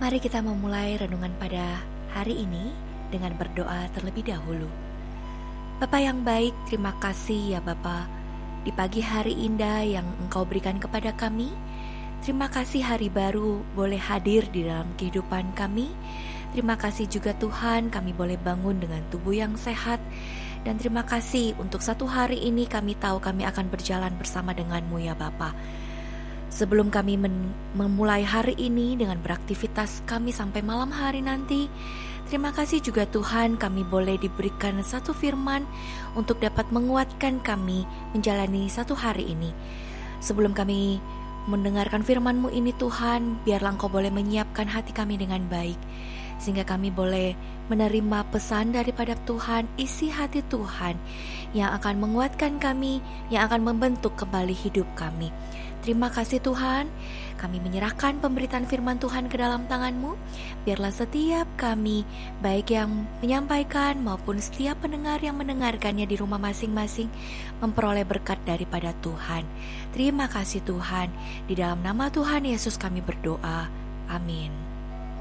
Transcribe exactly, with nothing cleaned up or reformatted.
Mari kita memulai renungan pada hari ini dengan berdoa terlebih dahulu. Bapa yang baik, terima kasih ya Bapa, di pagi hari indah yang Engkau berikan kepada kami. Terima kasih hari baru boleh hadir di dalam kehidupan kami. Terima kasih juga Tuhan, kami boleh bangun dengan tubuh yang sehat. Dan terima kasih untuk satu hari ini kami tahu kami akan berjalan bersama denganmu ya Bapa. Sebelum kami men- memulai hari ini dengan beraktivitas kami sampai malam hari nanti, terima kasih juga Tuhan kami boleh diberikan satu firman untuk dapat menguatkan kami menjalani satu hari ini. Sebelum kami mendengarkan firman-Mu ini Tuhan, biarlah Engkau boleh menyiapkan hati kami dengan baik, sehingga kami boleh menerima pesan daripada Tuhan, isi hati Tuhan yang akan menguatkan kami, yang akan membentuk kembali hidup kami. Terima kasih Tuhan, kami menyerahkan pemberitaan firman Tuhan ke dalam tangan-Mu. Biarlah setiap kami, baik yang menyampaikan maupun setiap pendengar yang mendengarkannya di rumah masing-masing, memperoleh berkat daripada Tuhan. Terima kasih Tuhan, di dalam nama Tuhan Yesus kami berdoa. Amin.